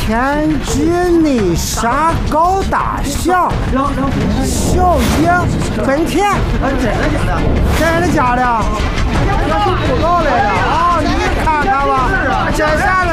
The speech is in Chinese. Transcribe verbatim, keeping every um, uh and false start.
天际内沙高大小，小姐本田，真的假的？真的假的？这是讣告来的啊！你看看吧，这啥？